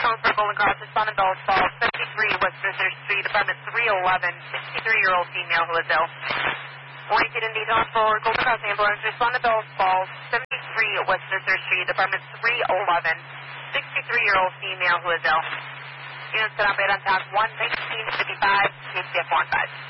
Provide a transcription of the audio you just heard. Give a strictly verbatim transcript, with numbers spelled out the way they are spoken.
phone for Golden Cross, respond to Bells Falls, fifty-three Westminster Street, apartment three eleven, sixty-three-year-old female who is ill. Oriented in detail for Golden Cross ambulance, respond to Bells Falls, seventy-three Westminster Street, apartment three eleven, sixty-three-year-old female who is ill. Units can operate on task one nineteen fifty-five, K C F one five.